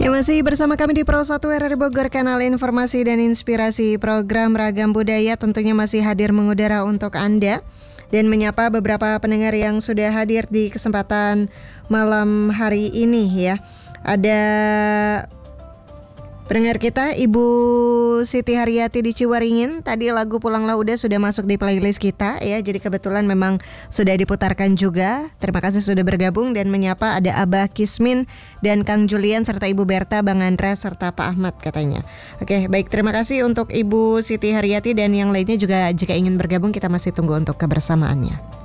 Ya, masih bersama kami di Pro 1 RRI Bogor, kanal informasi dan inspirasi. Program Ragam Budaya tentunya masih hadir mengudara untuk Anda dan menyapa beberapa pendengar yang sudah hadir di kesempatan malam hari ini ya. Ada pendengar kita Ibu Siti Haryati di Ciwaringin. Tadi lagu Pulanglah Udah sudah masuk di playlist kita ya. Jadi kebetulan memang sudah diputarkan juga. Terima kasih sudah bergabung dan menyapa. Ada Abah Kismin dan Kang Julian serta Ibu Berta, Bang Andres serta Pak Ahmad katanya. Oke, baik, terima kasih untuk Ibu Siti Haryati dan yang lainnya juga jika ingin bergabung kita masih tunggu untuk kebersamaannya.